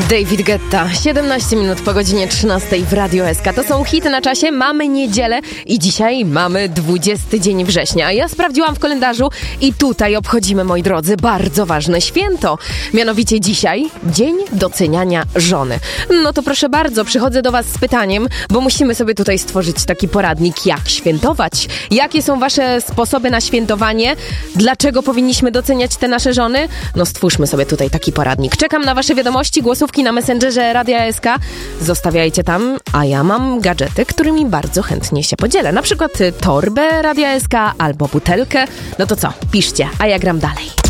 David Guetta, 17 minut po godzinie 13 w Radio SK. To są hity na czasie, mamy niedzielę i dzisiaj mamy 20 dzień września. Ja sprawdziłam w kalendarzu i tutaj obchodzimy, moi drodzy, bardzo ważne święto. Mianowicie dzisiaj Dzień Doceniania Żony. No to proszę bardzo, przychodzę do was z pytaniem, bo musimy sobie tutaj stworzyć taki poradnik, jak świętować. Jakie są wasze sposoby na świętowanie? Dlaczego powinniśmy doceniać te nasze żony? No stwórzmy sobie tutaj taki poradnik. Czekam na wasze wiadomości, głosówki na Messengerze Radia SK. Zostawiajcie tam, a ja mam gadżety, którymi bardzo chętnie się podzielę. Na przykład torbę Radia SK albo butelkę. No to co? Piszcie, a ja gram dalej.